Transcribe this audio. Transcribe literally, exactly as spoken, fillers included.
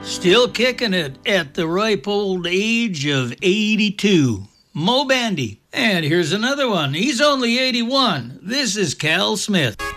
Still kicking it at the ripe old age of eighty-two. Mo Bandy. And here's another one. He's only eighty-one. This is Cal Smith.